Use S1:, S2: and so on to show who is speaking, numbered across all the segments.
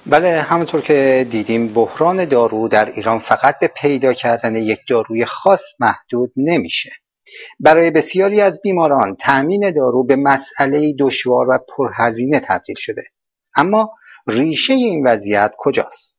S1: بله، همونطور که دیدیم بحران دارو در ایران فقط به پیدا کردن یک داروی خاص محدود نمیشه. برای بسیاری از بیماران تأمین دارو به مسئله دشوار و پرهزینه تبدیل شده. اما ریشه این وضعیت کجاست؟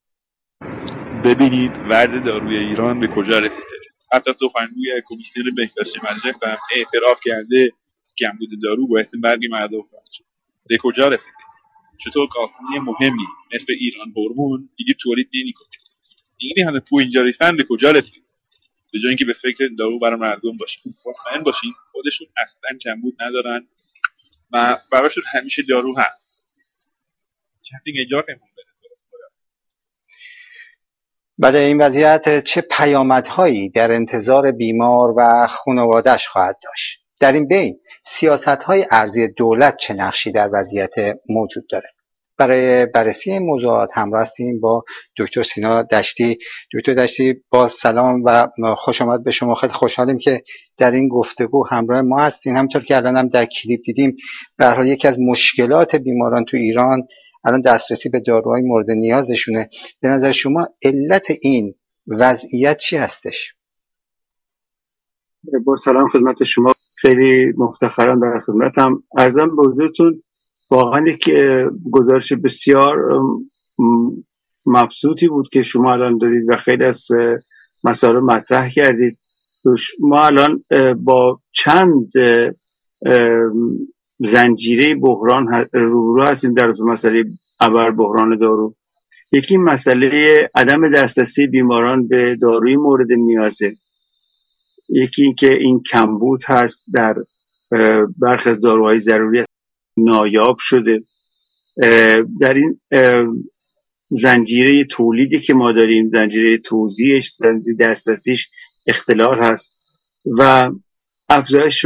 S2: ببینید ورد داروی ایران به کجا رسیده. حتی سخنگوی کمیسیون بهداشت مجلس هم اعتراف کرده کمبود دارو باعث مرگ مردم خواهد شد. به کجا رسیده؟ چطور کارخانه مهمی مثل ایران هورمون دیگه تولید نمی‌کنه؟ دیگه همه پول اینجا ریختن، به کجا رسید؟ به جای اینکه به فکر دارو برای مردم باشین، مطمئن باشین خودشون اصلا کمبود ندارن و براشون همیشه دارو هست. چندین نجات امون بده.
S1: بله، این وضعیت چه پیامدهایی در انتظار بیمار و خانواده‌اش خواهد داشت؟ در این بین سیاست‌های ارزی دولت چه نقشی در وضعیت موجود داره؟ برای بررسی این موضوعات همراه هستیم با دکتر سینا دشتی. دکتر دشتی، با سلام و خوش آمد به شما. خیلی خوشحالیم که در این گفتگو همراه ما هستین. همونطور که الان هم در کلیپ دیدیم، به هر حال یکی از مشکلات بیماران تو ایران الان دسترسی به داروهای مورد نیازشونه. به نظر شما علت این وضعیت چی هستش؟
S3: با سلام خدمت شما، خیلی مفتخرم در خدمتم. عرضم به حضورتون واقعا یک گزارش بسیار مبسوطی بود که شما الان دارید و خیلی از مسائل مطرح کردید. ما الان با چند زنجیره بحران روبرو هستیم در مسئله ابر بحران دارو. یکی مسئله عدم دسترسی بیماران به داروی مورد نیازه، یکی این که این کمبود هست در برخی از داروهای ضروری نایاب شده. در این زنجیره تولیدی که ما داریم، زنجیره توزیعش، زنجیره دسترسیش اختلال هست و افزایش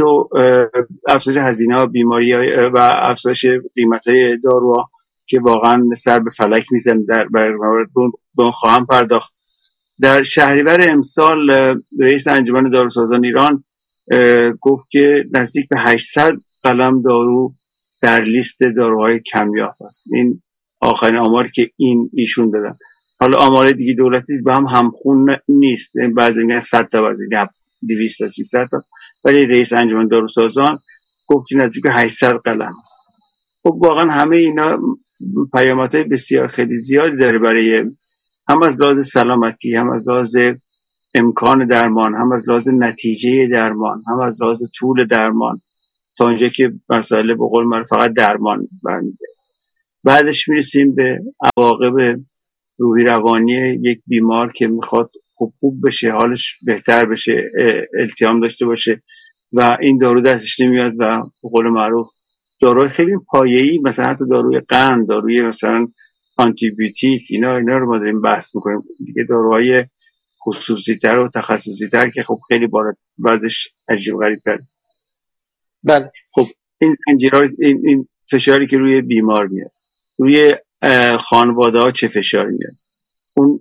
S3: هزینه ها بیماری و افزایش قیمت های داروها که واقعا سر به فلک میزن. در به خواهم پرداخت. در شهریور امسال رئیس انجمن داروسازان ایران گفت که نزدیک به 800 قلم دارو در لیست داروهای کمیاب است. این آخرین آماری که ایشون دادن. حالا آمار دیگه دولتی به هم همخون نیست، بعضی میگن 100 تا، بعضی میگن 200 تا 300 تا، ولی رئیس انجمن داروسازان گفت که نزدیک به 800 قلم است. خب واقعا همه اینا پیامدهای بسیار خیلی زیادی داره برای هم از لحاظ سلامتی، هم از لحاظ امکان درمان، هم از لحاظ نتیجه درمان، هم از لحاظ طول درمان، تا اونجا که مسئله به قول من فقط درمان برمیده. بعدش میرسیم به عواقب روحی روانی یک بیمار که میخواد خوب بشه، حالش بهتر بشه، التیام داشته باشه و این دارو دستش نمیاد و به قول معروف داروهای خیلی پایه‌ای، مثلا حتی داروی قند، داروی مثلا آنتی بیوتیک، اینا رو ما داریم بحث میکنیم دیگه. داروهای خصوصی تر و تخصصی تر که خب خیلی بعضش عجیب غریب تر.
S1: بله،
S3: خب این زنجیرها، این فشاری که روی بیمار میاد، روی خانواده ها چه فشاری میاد؟ اون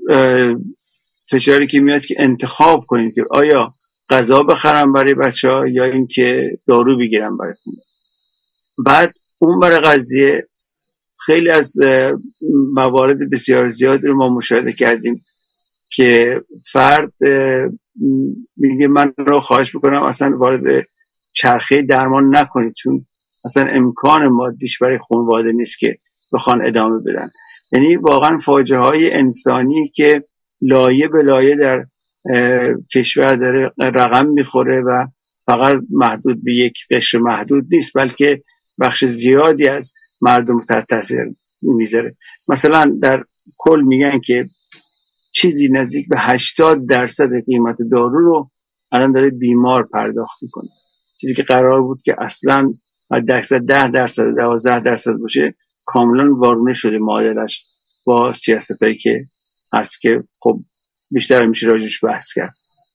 S3: فشاری که میاد که انتخاب کنیم که آیا غذا بخرم برای بچه‌ها یا اینکه دارو بگیرم برای خونه. بعد اون برای قضیه خیلی از موارد بسیار زیادی رو ما مشاهده کردیم که فرد میگه من رو خواهش میکنم اصلا وارد چرخه درمان نکنید، چون اصلا امکان مادیش برای خانواده نیست که بخوان ادامه بدن. یعنی واقعا فاجعه های انسانی که لایه به لایه در کشور داره رقم میخوره و فقط محدود به یک قشر محدود نیست، بلکه بخش زیادی از مردم تحت تاثیر میذاره. مثلا در کل میگن که چیزی نزدیک به 80% قیمت دارو رو الان داره بیمار پرداخت میکنه، چیزی که قرار بود که اصلا حداکثر 10% 12% باشه کاملا وارونه شده معادلش با سیاستایی که هست که خب بیشتر میشه راجعش بحث کرد.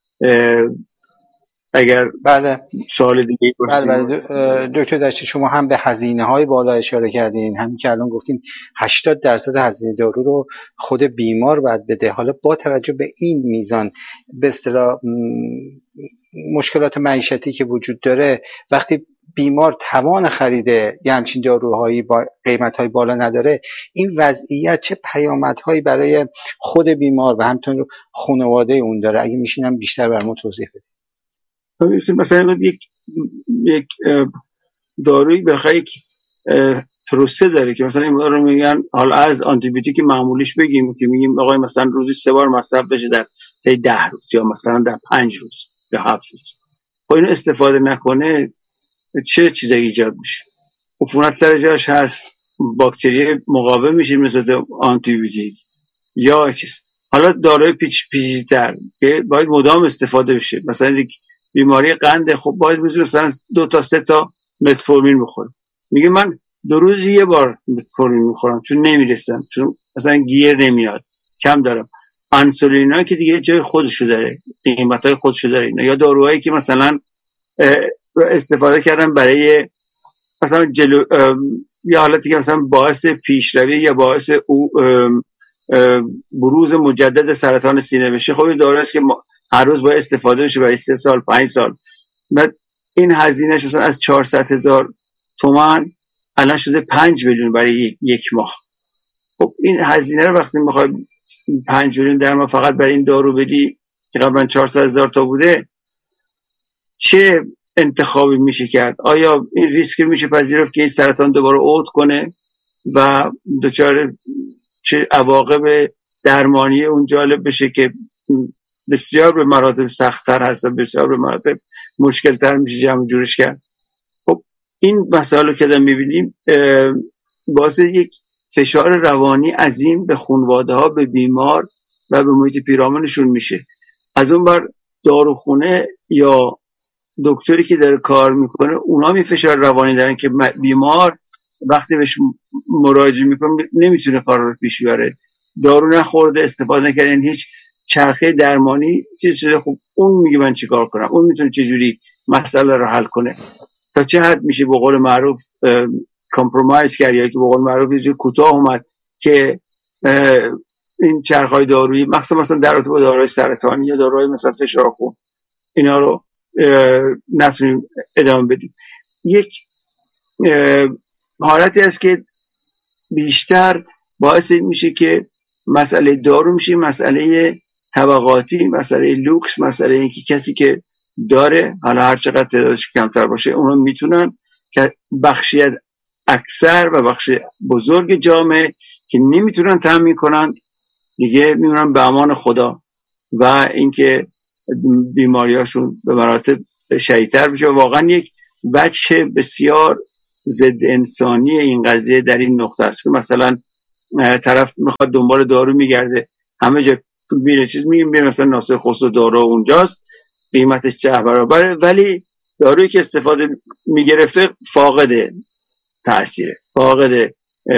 S3: اگر
S1: بله
S3: سوال دیگه باشه.
S1: بله دکتر دشتی، شما هم به هزینه‌های بالا اشاره کردین، همین که الان گفتین 80% هزینه دارو رو خود بیمار باید بده. حالا با توجه به این میزان به اصطلاح مشکلات معیشتی که وجود داره، وقتی بیمار توان خرید یه همچین داروهایی با قیمت‌های بالا نداره، این وضعیت چه پیامدهایی برای خود بیمار و همچنین خانواده اون داره؟ اگه میشینم بیشتر برام توضیح بده.
S3: مثلا یک دارویی بخاطر یک پروسه داره که مثلا این رو میگن حالا از آنتی بیوتیک معمولیش بگیم که میگیم آقای مثلا روزی 3 بار مصرف بشه در 10 روز یا مثلا در 5 روز یا 7 روز. خب اینو استفاده نکنه چه چیزایی ایجاد میشه؟ عفونت سر جاش هست، باکتری مقاوم میشه مثل آنتی بیوتیک یا چیز. حالا داروی پیچیده‌تر که باید مدام استفاده بشه، مثلا یک بیماری قند، خب باید مثلا 2 تا 3 تا متفورمین بخوره. میگه من 2 روز یه بار متفورمین میخورم چون نمیرسم، چون اصلا گیر نمیاد، کم دارم. انسولینا که دیگه جای خودشو داره، قیمتای خودشو داره اینا. یا داروهایی که مثلا استفاده کردن برای مثلا یا حالتی که مثلا باعث پیشروی یا باعث بروز مجدد سرطان سینه بشه، خب این داروست که هر روز باید استفاده بشه برای 3 سال 5 سال. بعد این هزینهش مثلا از 400,000 تومان الان شده 5 میلیون برای یک ماه. خب این هزینه رو وقتی میخوای 5 میلیون در ماه فقط برای این دارو بدی که قبلا 400,000 تا بوده، چه انتخابی میشه کرد؟ آیا این ریسک میشه پذیرفت که این سرطان دوباره عود کنه و دچار چه عواقب درمانی اون جالب بشه که بسیار به مراتب سخت‌تر هست، بسیار به مراتب مشکل‌تر میشه جمع جورش کرد؟ خب این مسائل که داریم میبینیم باعث یک فشار روانی عظیم به خانواده‌ها، به بیمار و به محیط پیرامونشون میشه. از اون بر داروخونه یا دکتری که داره کار میکنه اونا می فشار روانی دارن که بیمار وقتی بهش مراجعه میکنه نمیتونه کار رو پیش ببره، دارو نخورده، استفاده نکرده، یعنی هیچ چرخه درمانی چیز شده. خب اون میگه من چیکار کنم؟ اون میتونه چجوری مسئله رو حل کنه؟ تا چه حد میشه به قول معروف کامپرومایز کرد، یا که به قول معروف یه جور کوتاه اومد که این چرخهای دارویی مثلا در رابطه با داروهای سرطانی یا داروهای مثلا فشار خون اینا رو نتونیم ادامه بدیم. یک حالتی است که بیشتر باعث میشه که مسئله دارو میشه مسئله طبقاتی، مسئله لوکس، مسئله اینکه کسی که داره، حالا هر چقدر تعدادش کمتر باشه، اونا میتونن که بخشی اکثر و بخش بزرگ جامعه که نمیتونن تامین کنن دیگه میمونن به امان خدا و اینکه بیماریاشون به مراتب شدیدتر بشه. واقعا یک وجه بسیار ضد انسانی این قضیه در این نقطه است که مثلا طرف میخواد دنبال دارو میگرده، همه جا میره چیز میگه مثلا ناصر خسرو دارو اونجاست، قیمتش 10 برابره، ولی دارویی که استفاده میگرفته فاقد تأثیره، فاقد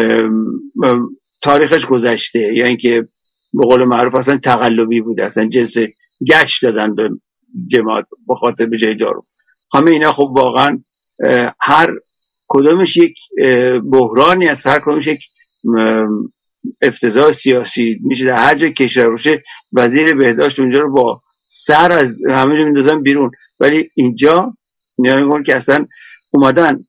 S3: تاریخش گذشته، یا اینکه به قول معروف اصلا تقلبی بوده، اصلا جنس گچ دادن به جماعت به خاطر به جای دارو. همه اینا خب واقعا هر کدومش یک بحرانی است، هر کدومش یک افتضاح سیاسی میشه. در هر جای کشور باشه وزیر بهداشت اونجا رو با سر از همه جا میندازن بیرون، ولی اینجا میگن که اصلا اومدن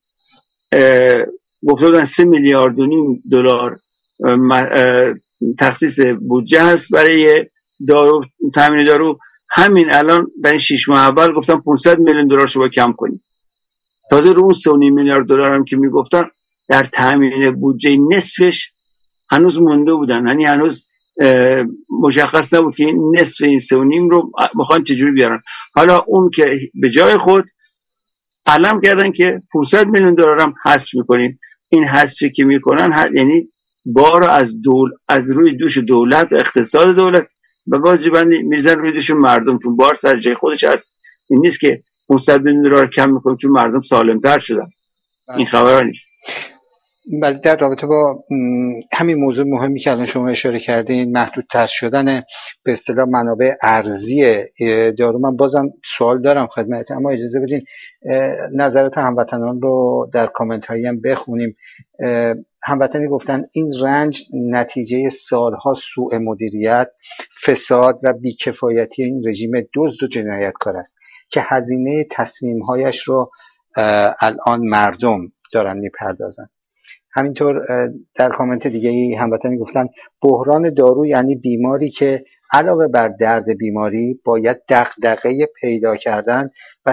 S3: گفتن 3.5 میلیارد دلار تخصیص بودجه هست برای دارو، تامین دارو. همین الان برای 6 ماه اول گفتن 500 میلیون دلار شو با کم کنیم. تازه رو اون 3.5 میلیارد دلار هم که میگفتن در تامین بودجه نصفش هنوز مونده بودن، یعنی هنوز مشخص نبود که این نصف این 3.5 رو میخوان چجوری بیارن. حالا اون که به جای خود علم کردن که 500 میلیون دلار هم حذف میکنیم. این حذفی که میکنن یعنی بار از روی دوش دولت و اقتصاد دولت و واجباً میزن روی دوش مردم، چون بار سر جای خودش هست. این نیست که 500 میلیون دلار کم میکنیم چون مردم سالمتر شدن. این خبرها نیست.
S1: ولی در رابطه با همین موضوع مهمی که الان شما اشاره کردین، محدودتر شدن به اصطلاح منابع ارزی دارو، من بازم سوال دارم خدمتتون، اما اجازه بدین نظرات هموطنان رو در کامنت هایی هم بخونیم. هموطنی گفتن این رنج نتیجه سالها سوء مدیریت، فساد و بیکفایتی این رژیم دزد و جنایتکار است که هزینه تصمیمهایش رو الان مردم دارن میپردازن. همینطور در کامنت دیگه ای هموطنی گفتن بحران دارو یعنی بیماری که علاوه بر درد بیماری باید دغدغه پیدا کردن و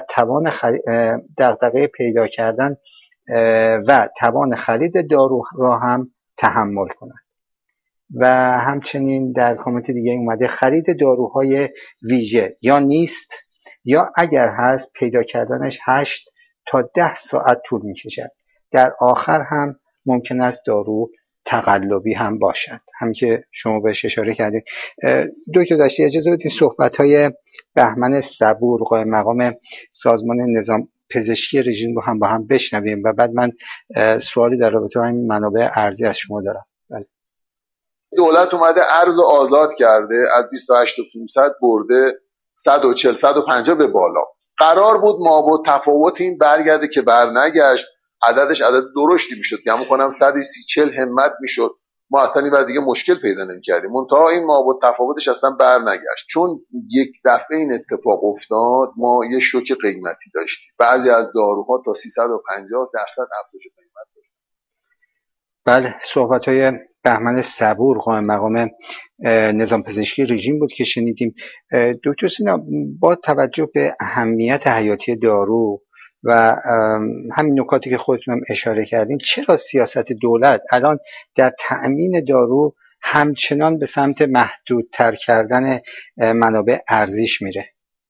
S1: توان خرید دارو را هم تحمل کنند. و همچنین در کامنت دیگه اومده خرید داروهای ویژه یا نیست یا اگر هست پیدا کردنش 8 تا 10 ساعت طول میکشد. در آخر هم ممکن است دارو تقلبی هم باشد، همین که شما بهش اشاره کردید. دکتر داشتی اجازه بدید صحبت‌های بهمن صبور قائم مقام سازمان نظام پزشکی رژیم رو هم با هم بشنویم و بعد من سوالی در رابطه با این منابع ارزی از شما دارم.
S4: دولت اومده ارز آزاد کرده، از 28500 برده 140 150 به بالا. قرار بود ما تفاوت این برگرده که برنگشت، عددش عدد درشتی میشد، گمون کنم 140 همت میشد، ما اصلا این دیگه مشکل پیدا نمی‌کردیم. منتها این ما تفاوتش اصلا برنگشت، چون یک دفعه این اتفاق افتاد ما یه شوک قیمتی داشتیم. بعضی از داروها تا 350% افزایش قیمت داشت.
S1: بله، صحبت‌های بهمن صبور قائم مقام نظام پزشکی رژیم بود که شنیدیم. دکتر سینا، با توجه به اهمیت حیاتی دارو و همین نکاتی که خودتون هم اشاره کردین، چرا سیاست دولت الان در تأمین دارو همچنان به سمت محدودتر کردن منابع ارزیش میره؟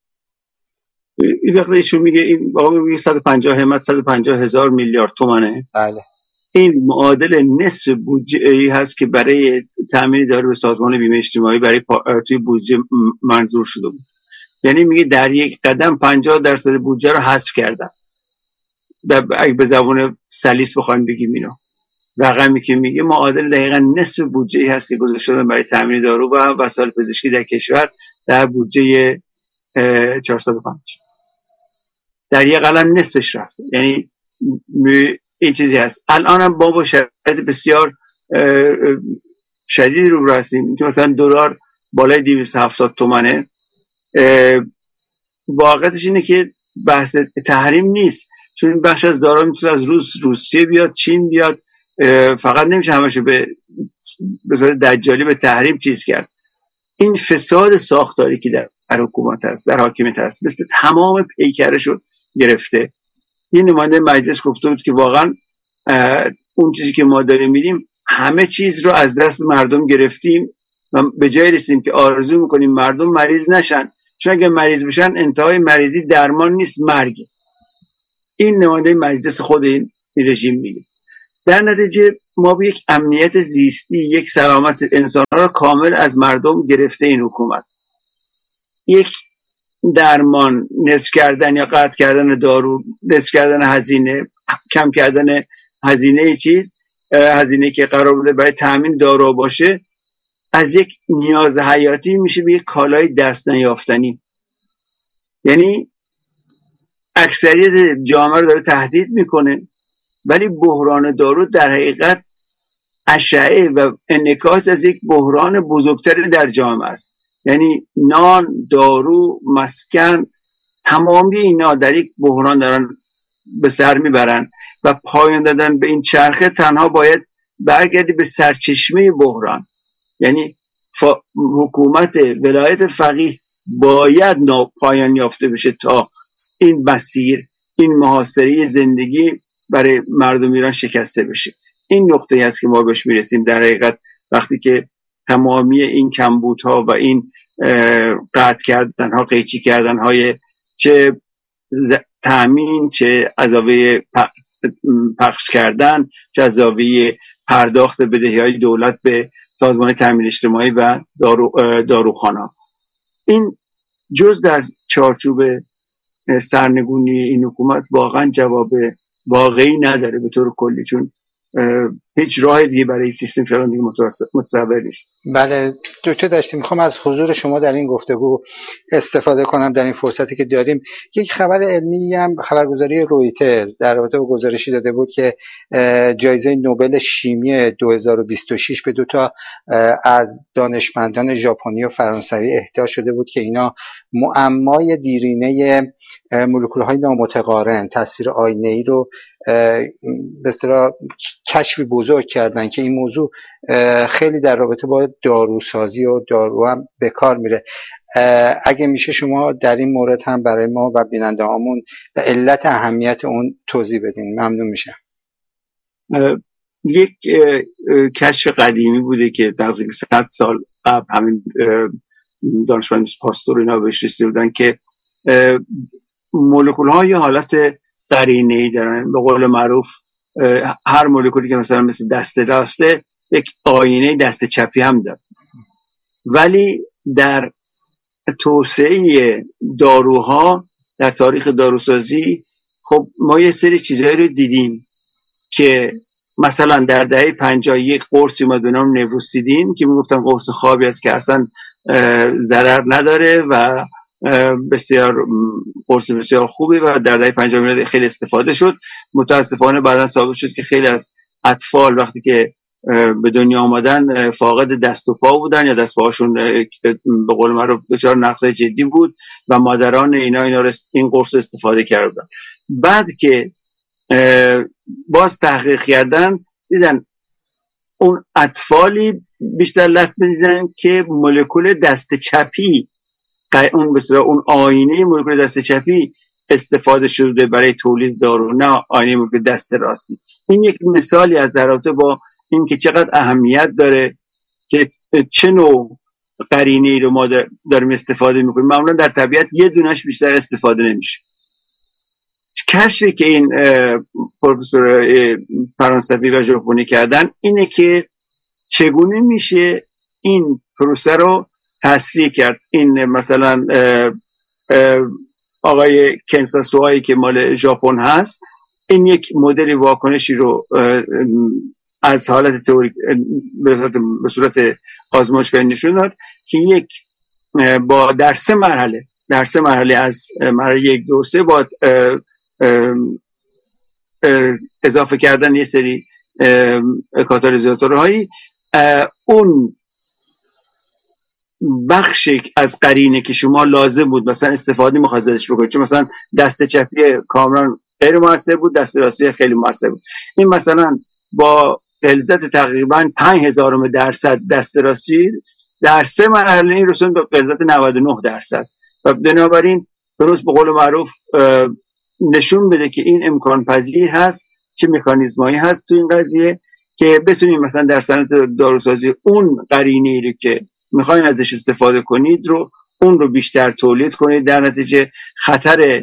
S3: این وقتی ایشون میگه این آقا میگه 150 همت 150,000 میلیارد تومانه.
S1: بله.
S3: این معادل نصف بودجه ای هست که برای تامین دارو به سازمان بیمه اجتماعی برای توی بودجه منظور شده بود. یعنی میگه در یک قدم 50% بودجه رو حذف کردن. اگه به زبان سلیس بخوایم بگیم اینو، رقمی که میگه معادل دقیقاً نصف بودجه ای هست که گذاشته شده برای تامین دارو و وسایل پزشکی در کشور در بودجه 405. در یک قلم نصفش رفته. یعنی این چیزی هست. الان هم با شرایط بسیار شدیدی رو هستیم که مثلا دلار بالای 270 تومانه. واقعیتش اینه که بحث تحریم نیست، چون این بخش از دارا میتونه از روسیه بیاد، چین بیاد، فقط نمیشه همشو به صورت دجالی به تحریم چیز کرد. این فساد ساختاری که در حکومت هست، در حاکمیت هست، مثل تمام پیکرشو گرفته. این نماینده مجلس گفته بود که واقعا اون چیزی که ما داریم میدیم همه چیز رو از دست مردم گرفتیم و به جای رسیدیم که آرزو میکنیم مردم مریض نشن، چون اگه مریض بشن انتهای مریضی درمان نیست، مرگ. این نماینده مجلس خود این رژیم میگه. در نتیجه ما به یک امنیت زیستی، یک سلامت انسان را کامل از مردم گرفته این حکومت. یک درمان نصف کردن یا قطع کردن دارو، نصف کردن هزینه، کم کردن هزینه هزینه که قرار بوده برای تامین دارو باشه، از یک نیاز حیاتی میشه به یک کالای دست نیافتنی. یعنی اکثریت جامعه رو داره تهدید میکنه، ولی بحران دارو در حقیقت اشعه و انعکاس از یک بحران بزرگتری در جامعه است. یعنی نان، دارو، مسکن، تمامی اینا در یک بحران دارن به سر میبرن و پایان دادن به این چرخه تنها باید برگردی به سرچشمه بحران. یعنی حکومت ولایت فقیه باید پایان یافته بشه تا این مسیر، این محاصره زندگی برای مردم ایران شکسته بشه. این نقطه‌ای است که ما بهش میرسیم در حقیقت وقتی که تمامی این کمبودها و این قطع کردنها، قیچی کردنهای چه تامین، چه عذابه پخش کردن، چه عذابه پرداخت بدهی‌های دولت به سازمان تامین اجتماعی و داروخانه‌ها، این جز در چارچوب سرنگونی این حکومت واقعا جواب واقعی نداره به طور کلی. چون هیچ راه دیگه برای سیستم شدن دیگه متصور نیست.
S1: بله دکتر داشتیم، میخوام از حضور شما در این گفتگو استفاده کنم در این فرصتی که داریم. یک خبر علمی هم، خبرگزاری رویترز در رابطه با گزارشی داده بود که جایزه نوبل شیمی 2026 به 2 تا از دانشمندان ژاپنی و فرانسوی اهدا شده بود که اینا معمای دیرینه مولکول‌های نامتقارن تصویر آینه‌ای رو به اصطلاح کشفی بزرگ کردن که این موضوع خیلی در رابطه با داروسازی و دارو هم به کار میره. اگه میشه شما در این مورد هم برای ما و بیننده هامون و علت اهمیت اون توضیح بدین، ممنون میشم.
S3: یک کشف قدیمی بوده که نزدیک 100 سال قبل همین دانشمند پاستور اینا بهش رسیده بودن که مولکول ها یه حالت قرینه‌ای دارن. به قول معروف هر مولکولی که مثلا مثل دست راسته یک آینه دست چپی هم داره. ولی در توسعه داروها در تاریخ داروسازی خب ما یه سری چیزایی رو دیدیم که مثلا در دهه 50 یک قرصی اومد به نام نووسیدین که میگفتن قرص خوابی است که اصلا ضرر نداره و بسیار قرص بسیار خوبی و در دهه 50 خیلی استفاده شد. متاسفانه بعدا ثابت شد که خیلی از اطفال وقتی که به دنیا آمدن فاقد دست و پا بودن یا دست پاهاشون به قول معروف دچار نقص‌های جدی بود و مادران اینا این قرص استفاده کردن. بعد که باز تحقیق کردن دیدن اون اطفالی بیشتر لطمه دیدن که مولکول دست چپی اون بسیار اون آینه مولکول دست چپی استفاده شده برای تولید دارو، نه آینه مولکول دست راستی. این یک مثالی از در رابطه با این که چقدر اهمیت داره که چه نوع قرینه‌ای رو ما داریم استفاده میکنیم. معمولا در طبیعت یه دونش بیشتر استفاده نمیشه. کشفی که این پروفسور فرانسوی و ژاپنی کردن اینه که چگونه میشه این پروسه رو تسریع کرد. این مثلا آقای کنساسوایی که مال ژاپن هست، این یک مدل واکنشی رو از حالت تئوری به صورت آزمایشگاهی نشون داد که یک با در سه مرحله از مرحله 1 2 3 با اضافه کردن یه سری کاتالیزاتورهایی اون بخشی از قرینه که شما لازم بود مثلا استفاده می‌خواید ازش بکنید، چون مثلا دست چپی کاملا غیر موثر بود، دست راستی خیلی موثر بود، این مثلا با غلظت تقریبا 0.005% دست راستی در 3 مرحله این رسوند به غلظت 99% و بنابراین درست به قول معروف نشون بده که این امکان پذیر هست، چه مکانیزمایی هست تو این قضیه که بتونیم مثلا در صنعت داروسازی اون قرینه‌ای رو که میخواین ازش استفاده کنید رو اون رو بیشتر تولید کنید، در نتیجه خطر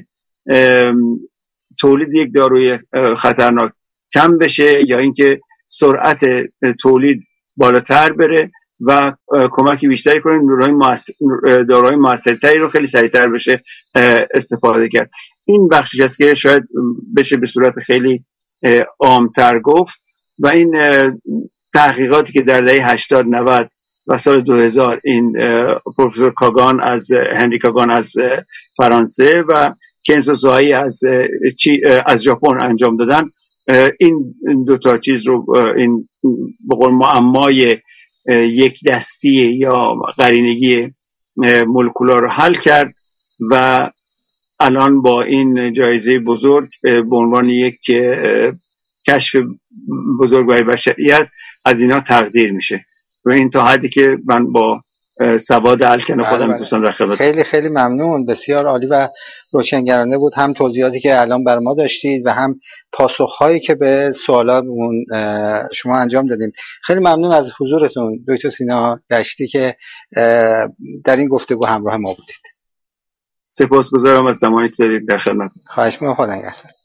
S3: تولید یک داروی خطرناک کم بشه یا اینکه سرعت تولید بالاتر بره و کمکی بیشتری کنید داروهای موثرتری رو خیلی سریعتر بشه استفاده کرد. این بخشی است که شاید بشه به صورت خیلی عام‌تر گفت و این تحقیقاتی که در دهه 80 90 و سال 2000 این پروفسور کاگان هنری کاگان از فرانسه و کنزو زوایی از ژاپن انجام دادن، این دو تا چیز رو این به قول معمای یک دستی یا قرینگی مولکولا رو حل کرد و الان با این جایزه بزرگ به عنوان یک کشف بزرگ برای بشریت از اینا تقدیر میشه و این تا حدی که من با سواد الکن خودم میتونم در خدمت.
S1: خیلی خیلی ممنون، بسیار عالی و روشنگرانه بود، هم توضیحاتی که الان بر ما داشتید و هم پاسخهایی که به سوالاتمون شما انجام دادیم. خیلی ممنون از حضورتون دکتر سینا دشتی که در این گفتگو همراه ما بودید.
S3: سپاسگزارم از زمانی که دارید در خدمت.
S1: خواهش می‌کنم، خدا نگهدار.